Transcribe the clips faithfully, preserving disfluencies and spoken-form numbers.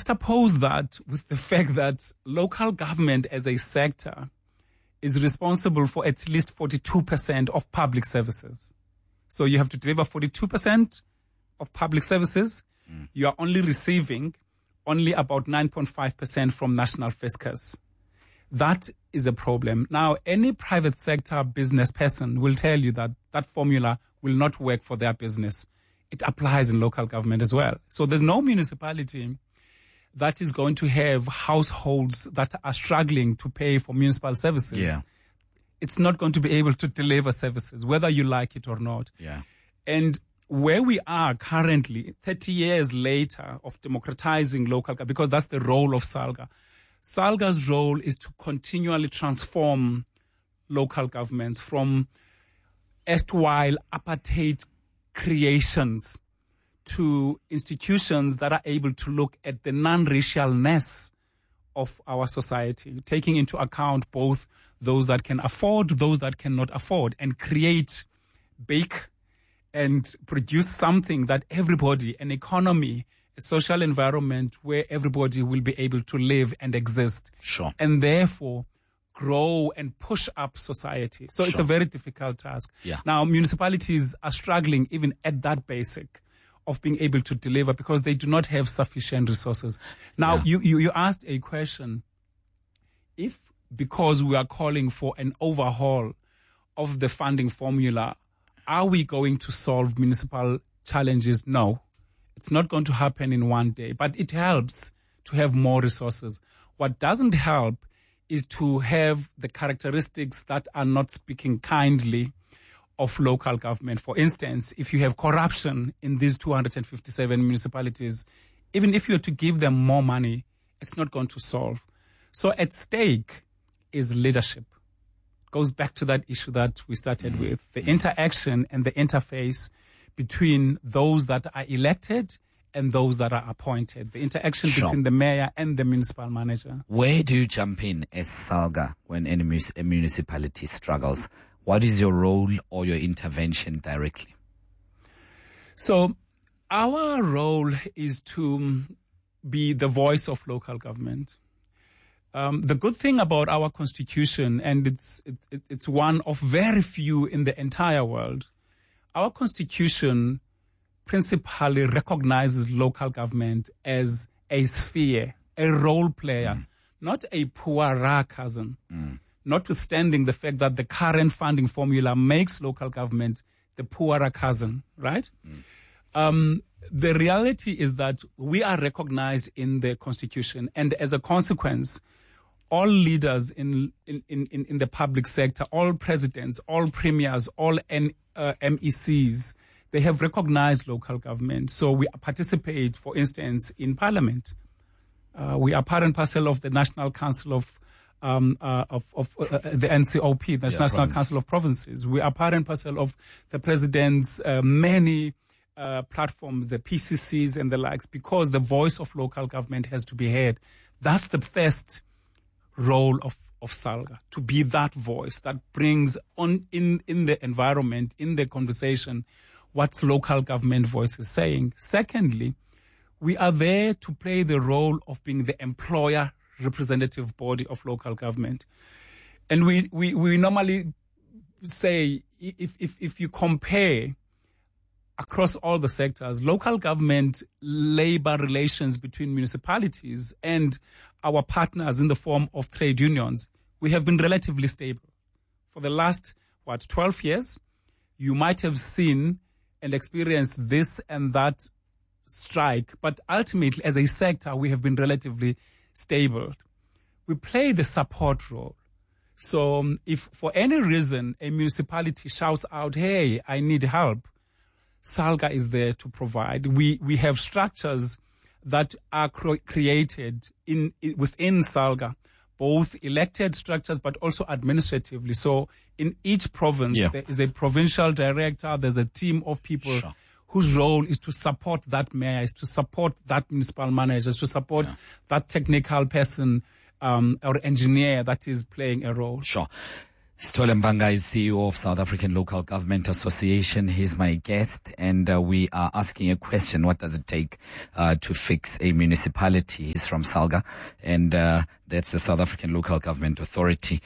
juxtapose that with the fact that local government as a sector is responsible for at least forty-two percent of public services. So you have to deliver forty-two percent of public services. Mm. You are only receiving only about nine point five percent from national fiscus. That is a problem. Now, any private sector business person will tell you that that formula will not work for their business. It applies in local government as well. So there's no municipality that is going to have households that are struggling to pay for municipal services. Yeah. It's not going to be able to deliver services, whether you like it or not. Yeah. And where we are currently, thirty years later of democratizing local government, because that's the role of SALGA. SALGA's role is to continually transform local governments from erstwhile apartheid creations to institutions that are able to look at the non-racialness of our society, taking into account both those that can afford, those that cannot afford, and create, bake, and produce something that everybody, an economy, a social environment where everybody will be able to live and exist. Sure. And therefore grow and push up society. So sure. It's a very difficult task. Yeah. Now, municipalities are struggling even at that basic of being able to deliver because they do not have sufficient resources. Now, yeah. you, you, you asked a question. If, because we are calling for an overhaul of the funding formula, are we going to solve municipal challenges? No. It's not going to happen in one day, but it helps to have more resources. What doesn't help is to have the characteristics that are not speaking kindly of local government. For instance, if you have corruption in these two hundred fifty-seven municipalities, even if you were to give them more money, it's not going to solve. So at stake is leadership. It goes back to that issue that we started mm-hmm. with, the mm-hmm. interaction and the interface between those that are elected and those that are appointed, the interaction sure. between the mayor and the municipal manager. Where do you jump in as SALGA when any mus- a municipality struggles? What is your role or your intervention directly? So our role is to be the voice of local government. Um, the good thing about our constitution, and it's, it's, it's one of very few in the entire world, our constitution principally recognizes local government as a sphere, a role player, mm. not a poorer cousin. Mm. Notwithstanding the fact that the current funding formula makes local government the poorer cousin, right? Mm. Um, the reality is that we are recognized in the constitution, and as a consequence, all leaders in in, in, in the public sector, all presidents, all premiers, all N, uh, M E Cs, they have recognized local government. So we participate, for instance, in parliament. Uh, we are part and parcel of the National Council of um, uh, of, of uh, the N C O P, the yeah, National province. Council of Provinces. We are part and parcel of the president's uh, many uh, platforms, the P C Cs and the likes, because the voice of local government has to be heard. That's the first role of, of SALGA, to be that voice that brings on in, in the environment, in the conversation, what local government voice is saying. Secondly, we are there to play the role of being the employer representative body of local government. And we, we, we normally say, if, if, if you compare across all the sectors, local government labor relations between municipalities and our partners in the form of trade unions, we have been relatively stable. For the last, what, twelve years, you might have seen and experienced this and that strike, but ultimately, as a sector, we have been relatively stable. We play the support role. So um, if for any reason a municipality shouts out, hey, I need help, SALGA is there to provide. We we have structures that are cro- created in, in within SALGA, both elected structures but also administratively. So in each province, yeah. there is a provincial director, there's a team of people sure. whose role is to support that mayor, is to support that municipal manager, is to support yeah. that technical person um, or engineer that is playing a role. Sure. Sithole Mbanga is C E O of South African Local Government Association. He's my guest, and uh, we are asking a question: what does it take uh, to fix a municipality? He's from SALGA, and uh, that's the South African Local Government Authority.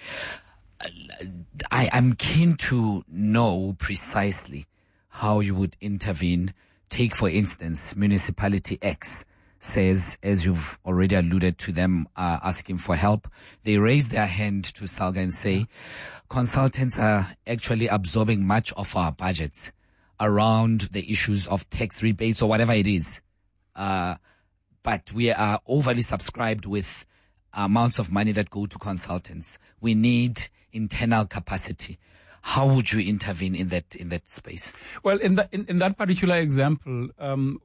I am keen to know precisely how you would intervene. Take, for instance, Municipality X says, as you've already alluded to them uh, asking for help, they raise their hand to SALGA and say, consultants are actually absorbing much of our budgets around the issues of tax rebates or whatever it is. Uh, but we are overly subscribed with amounts of money that go to consultants. We need internal capacity. How would you intervene in that in that space? Well, in that in, in that particular example, um,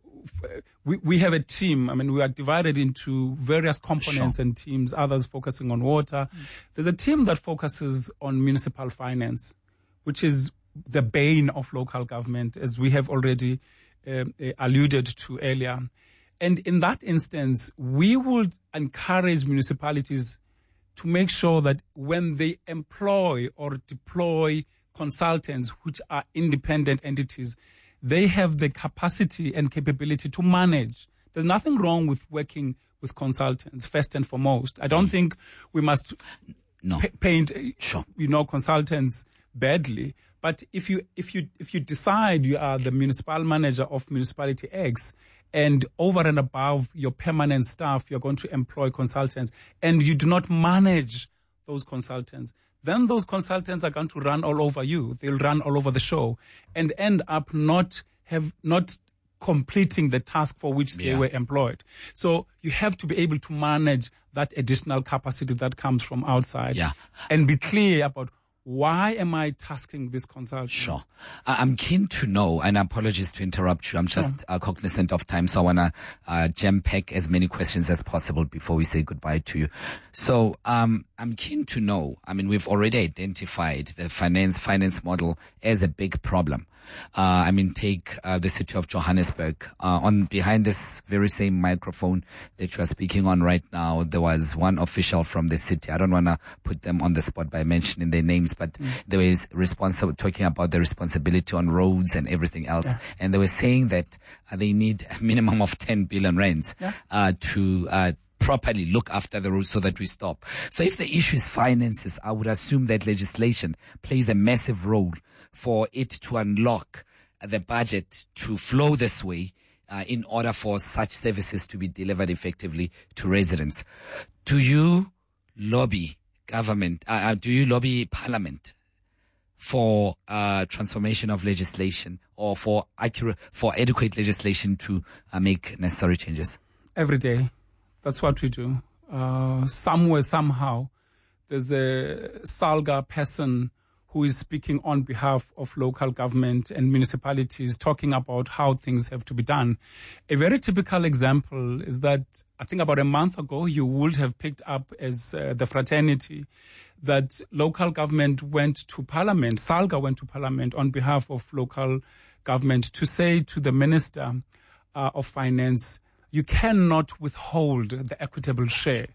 we we have a team. I mean, we are divided into various components sure. and teams. Others focusing on water. Mm. There's a team that focuses on municipal finance, which is the bane of local government, as we have already uh, alluded to earlier. And in that instance, we would encourage municipalities to make sure that when they employ or deploy consultants, which are independent entities, they have the capacity and capability to manage. There's nothing wrong with working with consultants, first and foremost. I don't mm. think we must no. p- paint, sure. you know, consultants badly. But if you if you if you decide you are the municipal manager of Municipality X, and over and above your permanent staff, you're going to employ consultants, and you do not manage those consultants, then those consultants are going to run all over you. They'll run all over the show and end up not have not completing the task for which yeah. they were employed. So you have to be able to manage that additional capacity that comes from outside yeah. and be clear about, why am I tasking this consultant? Sure. I'm keen to know, and apologies to interrupt you. I'm just sure. uh, cognizant of time, so I want to uh, jam pack as many questions as possible before we say goodbye to you. So um, I'm keen to know, I mean, we've already identified the finance finance model as a big problem. Uh, I mean, take uh, the city of Johannesburg. Uh, on behind this very same microphone that you are speaking on right now, there was one official from the city. I don't want to put them on the spot by mentioning their names, but mm. they were responsible, talking about the responsibility on roads and everything else. Yeah. And they were saying that uh, they need a minimum of ten billion rands yeah. uh, to uh, properly look after the roads so that we stop. So if the issue is finances, I would assume that legislation plays a massive role for it to unlock the budget to flow this way uh, in order for such services to be delivered effectively to residents. Do you lobby government, uh, do you lobby parliament for uh, transformation of legislation or for accurate, for adequate legislation to uh, make necessary changes? Every day. That's what we do. Uh, somewhere, somehow, there's a SALGA person who is speaking on behalf of local government and municipalities, talking about how things have to be done. A very typical example is that I think about a month ago, you would have picked up as uh, the fraternity that local government went to parliament, SALGA went to parliament on behalf of local government to say to the Minister uh, of Finance, you cannot withhold the equitable share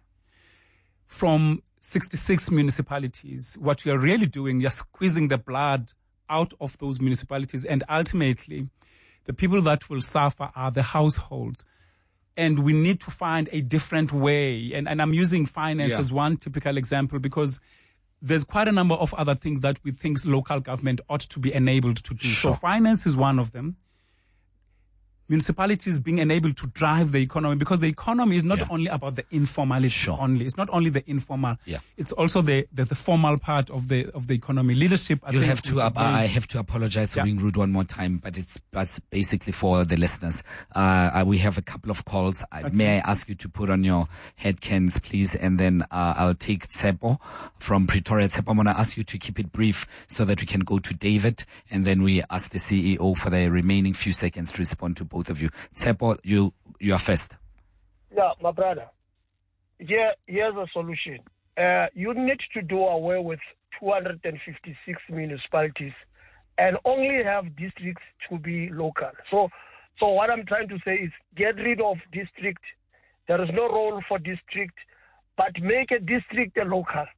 from sixty-six municipalities. What we are really doing, you're squeezing the blood out of those municipalities, and ultimately the people that will suffer are the households. And we need to find a different way. And, and I'm using finance yeah. as one typical example because there's quite a number of other things that we think local government ought to be enabled to do. Sure. So finance is one of them. Municipalities being enabled to drive the economy, because the economy is not yeah. only about the informality sure. only. It's not only the informal. Yeah. It's also the, the, the formal part of the of the economy. Leadership. I you think have to. Uh, I have to apologize for yeah. being rude one more time, but it's that's basically for the listeners. Uh, we have a couple of calls. Okay. May I ask you to put on your headcans, please, and then uh, I'll take Tsepo from Pretoria. Tsepo, I'm going to ask you to keep it brief so that we can go to David, and then we ask the C E O for the remaining few seconds to respond to both of you. Tsepo, you you are first. Yeah, my brother. Here, here's a solution. Uh, you need to do away with two hundred fifty-six municipalities and only have districts to be local. So, so what I'm trying to say is get rid of district. There is no role for district, but make a district a local.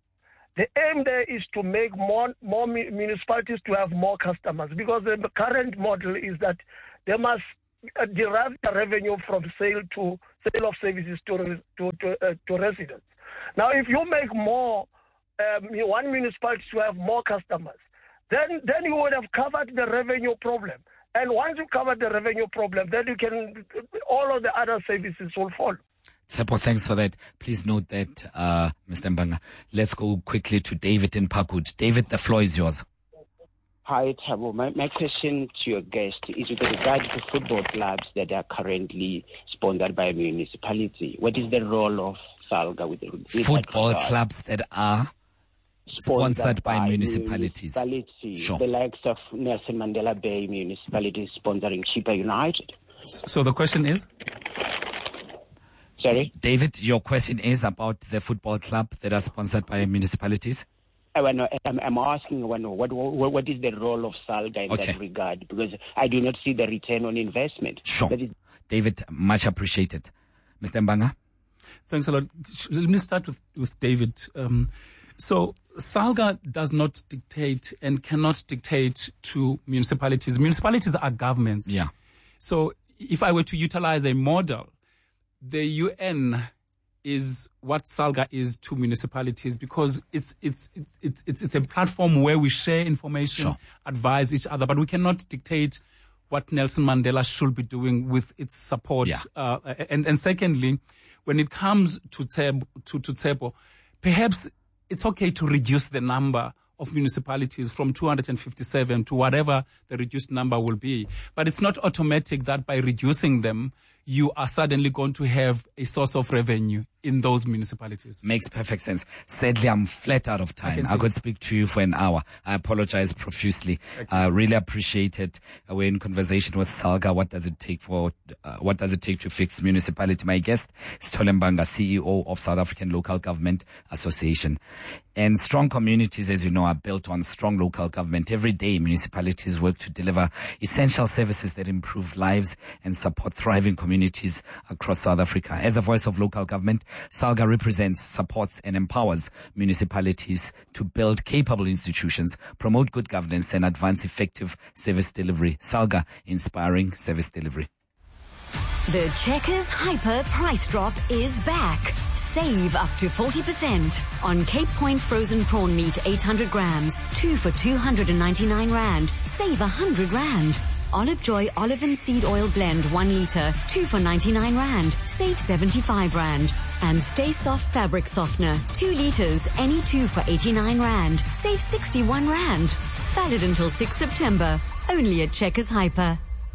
The aim there is to make more more municipalities to have more customers, because the current model is that they must derive the revenue from sale to sale of services to to to, uh, to residents. Now, if you make more um, one municipality to have more customers, then then you would have covered the revenue problem. And once you cover the revenue problem, then you can all of the other services will follow. Tsepo, thanks for that. Please note that, uh, Mister Mbanga. Let's go quickly to David in Parkwood. David, the floor is yours. Hi, Thabo. My, my question to your guest is with regard to football clubs that are currently sponsored by a municipality. What is the role of SALGA with the football clubs that are sponsored, sponsored by, by municipalities? Municipality, sure. The likes of Nelson Mandela Bay municipalities sponsoring Chippa United. So the question is? Sorry? David, your question is about the football club that are sponsored by municipalities? I wanna, I'm, I'm asking what, what, what is the role of SALGA in okay. that regard? Because I do not see the return on investment. Sure. That is- David, much appreciated. Mister Mbanga? Thanks a lot. Let me start with, with David. Um, so SALGA does not dictate and cannot dictate to municipalities. Municipalities are governments. Yeah. So if I were to utilize a model, the U N is what SALGA is to municipalities, because it's it's it's it's, it's a platform where we share information, sure. advise each other, but we cannot dictate what Nelson Mandela should be doing with its support. Yeah. Uh, and and secondly, when it comes to Tsepo, to to Tsepo, perhaps it's okay to reduce the number of municipalities from two hundred fifty-seven to whatever the reduced number will be. But it's not automatic that by reducing them, you are suddenly going to have a source of revenue in those municipalities. Makes perfect sense. Sadly, I'm flat out of time. I, I could speak to you for an hour. I apologize profusely. I uh, really appreciate it. Uh, we're in conversation with SALGA. What does it take for, uh, what does it take to fix municipality? My guest is Thole Mbanga, C E O of South African Local Government Association. And strong communities, as you know, are built on strong local government. Every day, municipalities work to deliver essential services that improve lives and support thriving communities across South Africa. As a voice of local government, SALGA represents, supports, and empowers municipalities to build capable institutions, promote good governance, and advance effective service delivery. SALGA, inspiring service delivery. The Checkers Hyper price drop is back. Save up to forty percent on Cape Point frozen prawn meat eight hundred grams, two for two hundred ninety-nine rand. Save one hundred rand. Olive Joy olive and seed oil blend one liter, two for ninety-nine rand. Save seventy-five rand. And Stay Soft fabric softener, two liters, any two for eighty-nine rand. Save sixty-one rand. Valid until sixth September. Only at Checkers Hyper.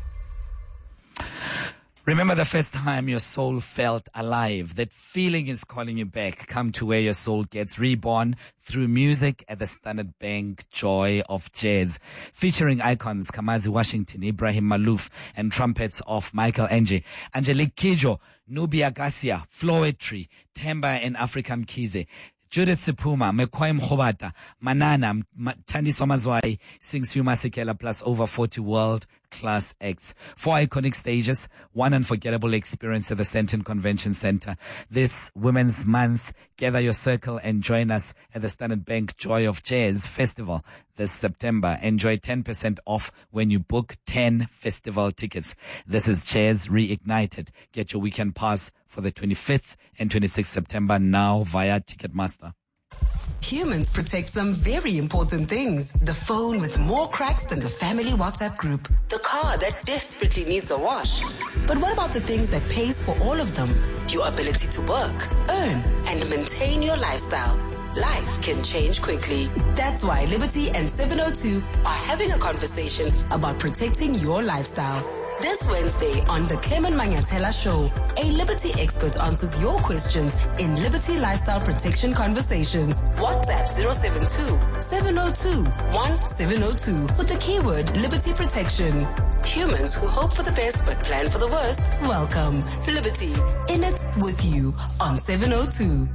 Remember the first time your soul felt alive? That feeling is calling you back. Come to where your soul gets reborn through music at the Standard Bank Joy of Jazz. Featuring icons Kamazi Washington, Ibrahim Malouf, and trumpets of Michael Ange, Angelique Kidjo, Nubia Garcia, Floetry, Temba and Africa Mkhize, Judith Sipuma, Mekwai Mkhobata, Manana, Thandiso Mazwai, sings Hugh Masekela, plus over forty world-class acts. Four iconic stages, one unforgettable experience at the Sandton Convention Center. This Women's Month, gather your circle and join us at the Standard Bank Joy of Jazz Festival this September. Enjoy ten percent off when you book ten festival tickets. This is Jazz Reignited. Get your weekend pass for the twenty-fifth and twenty-sixth September now via Ticketmaster. Humans protect some very important things. The phone with more cracks than the family WhatsApp group. The car that desperately needs a wash. But what about the things that pays for all of them? Your ability to work, earn, and maintain your lifestyle. Life can change quickly. That's why Liberty and seven oh two are having a conversation about protecting your lifestyle. This Wednesday on the Clement Manyathela Show, a Liberty expert answers your questions in Liberty Lifestyle Protection Conversations. WhatsApp zero seven two, seven oh two, one seven oh two with the keyword Liberty Protection. Humans who hope for the best but plan for the worst, welcome. Liberty, in it with you on seven oh two.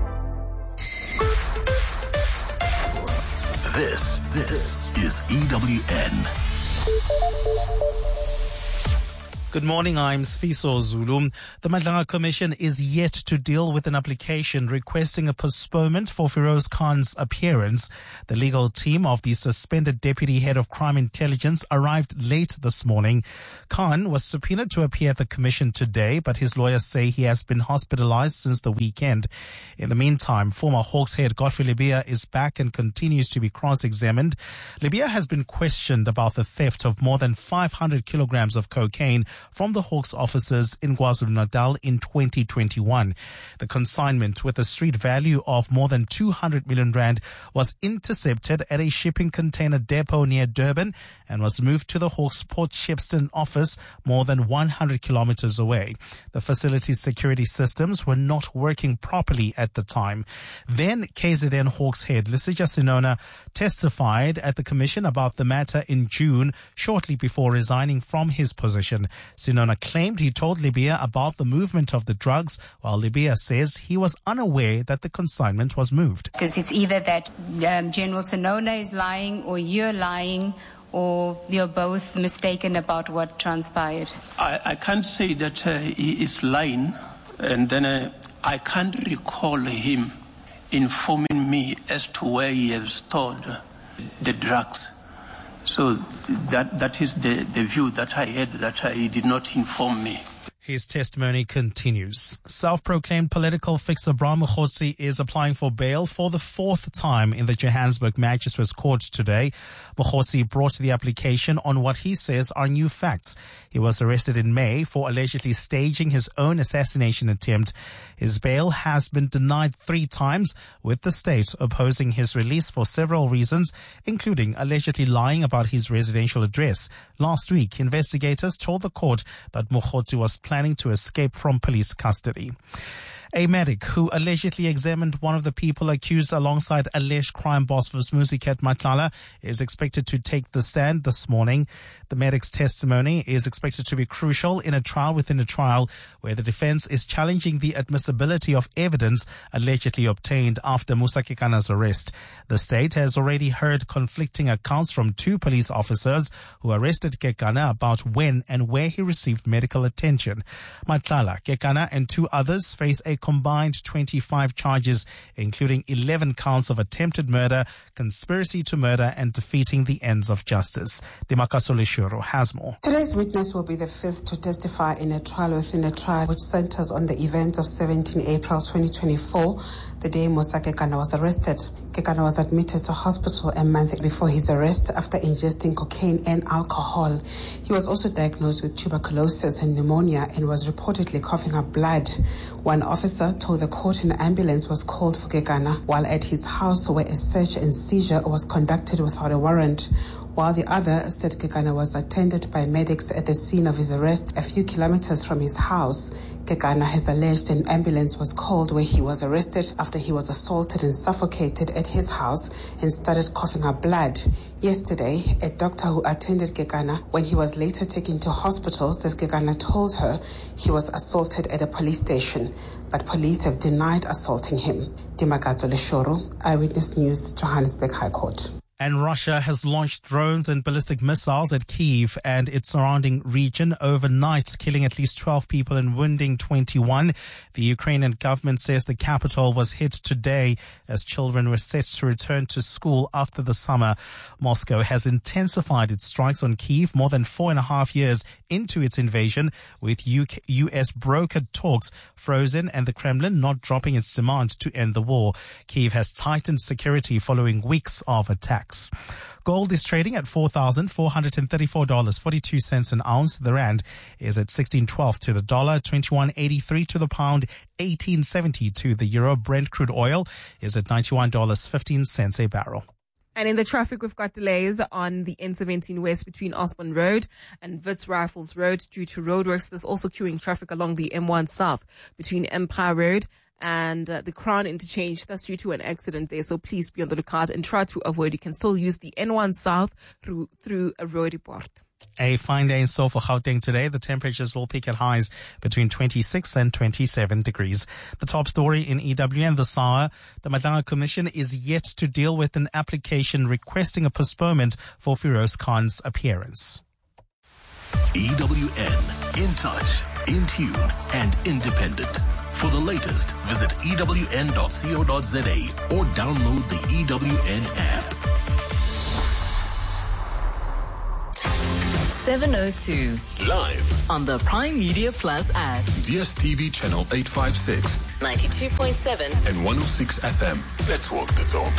This, this is E W N. Good morning, I'm Sfiso Zulu. The Madlanga Commission is yet to deal with an application requesting a postponement for Feroz Khan's appearance. The legal team of the suspended Deputy Head of Crime Intelligence arrived late this morning. Khan was subpoenaed to appear at the Commission today, but his lawyers say he has been hospitalized since the weekend. In the meantime, former Hawks head Godfrey Lebeya is back and continues to be cross-examined. Lebeya has been questioned about the theft of more than five hundred kilograms of cocaine from the Hawks offices in KwaZulu-Natal in twenty twenty-one. The consignment, with a street value of more than two hundred million rand, was intercepted at a shipping container depot near Durban and was moved to the Hawks Port Shepstone office more than one hundred kilometers away. The facility's security systems were not working properly at the time. Then K Z N Hawks head Lesija Sinona testified at the commission about the matter in June, shortly before resigning from his position. Sinona claimed he told Lebeya about the movement of the drugs, while Lebeya says he was unaware that the consignment was moved. Because it's either that um, General Sinona is lying or you're lying, or you're both mistaken about what transpired. I, I can't say that uh, he is lying, and then uh, I can't recall him informing me as to where he has stored the drugs. So that that is the, the view that I had, that uh, he did not inform me. His testimony continues. Self-proclaimed political fixer Bra Mokgotsi is applying for bail for the fourth time in the Johannesburg Magistrates Court today. Mokgotsi brought the application on what he says are new facts. He was arrested in May for allegedly staging his own assassination attempt. His bail has been denied three times, with the state opposing his release for several reasons, including allegedly lying about his residential address. Last week, investigators told the court that Mokgotsi was planning to escape from police custody. A medic who allegedly examined one of the people accused alongside alleged crime boss Vusmuzi Matlala is expected to take the stand this morning. The medic's testimony is expected to be crucial in a trial within a trial where the defense is challenging the admissibility of evidence allegedly obtained after Musa Kekana's arrest. The state has already heard conflicting accounts from two police officers who arrested Kekana about when and where he received medical attention. Matlala, Kekana and two others face a combined twenty-five charges, including eleven counts of attempted murder, conspiracy to murder, and defeating the ends of justice. Demakaso Leshuro has more. Today's witness will be the fifth to testify in a trial within a trial, which centers on the events of seventeenth April twenty twenty-four, the day Musa Kekana was arrested. Kekana was admitted to hospital a month before his arrest after ingesting cocaine and alcohol. He was also diagnosed with tuberculosis and pneumonia and was reportedly coughing up blood. One officer told the court an ambulance was called for Kekana while at his house, where a search and seizure was conducted without a warrant, while the other said Kekana was attended by medics at the scene of his arrest a few kilometers from his house. Kekana has alleged an ambulance was called where he was arrested after he was assaulted and suffocated at his house and started coughing up blood. Yesterday, a doctor who attended Kekana when he was later taken to hospital says Kekana told her he was assaulted at a police station, but police have denied assaulting him. Dimakato Leshoro, Eyewitness News, Johannesburg High Court. And Russia has launched drones and ballistic missiles at Kyiv and its surrounding region overnight, killing at least twelve people and wounding twenty-one. The Ukrainian government says the capital was hit today as children were set to return to school after the summer. Moscow has intensified its strikes on Kyiv more than four and a half years into its invasion, with U S brokered talks frozen and the Kremlin not dropping its demand to end the war. Kyiv has tightened security following weeks of attacks. Gold is trading at four thousand four hundred thirty-four dollars and forty-two cents an ounce. The rand is at sixteen twelve to the dollar, twenty-one eighty-three to the pound, eighteen seventy to the euro. Brent crude oil is at ninety-one dollars and fifteen cents a barrel. And in the traffic, we've got delays on the N seventeen West between Osborne Road and Wits Rifles Road due to roadworks. There's also queuing traffic along the M one South between Empire Road and uh, the Crown Interchange. That's due to an accident there, so please be on the lookout and try to avoid. You can still use the N one South through through a road report. A fine day in store for Gauteng today. The temperatures will peak at highs between twenty-six and twenty-seven degrees. The top story in E W N this hour: the Madlanga Commission is yet to deal with an application requesting a postponement for Feroz Khan's appearance. E W N. In touch, in tune, and independent. For the latest, visit E W N dot co dot za or download the E W N app. seven oh two. Live on the Prime Media Plus app. D S T V channel eight fifty-six. ninety-two point seven. And one oh six F M. Let's walk the talk.